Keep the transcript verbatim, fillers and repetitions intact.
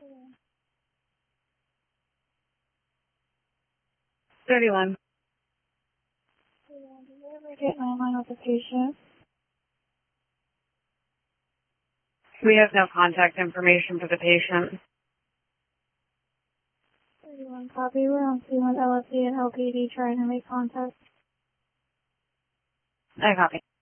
thirty-one. Did you ever get landline with the patient? We have no contact information for the patient. thirty-one copy. We're on C one L S D and L P D trying to make contact. I copy.